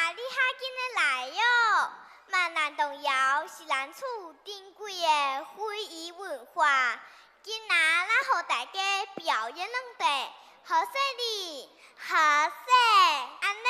你哈紧的来哟！闽南童谣是咱厝珍贵的非遗文化，今仔咱互大家表演两题，好势哩，好势，安尼。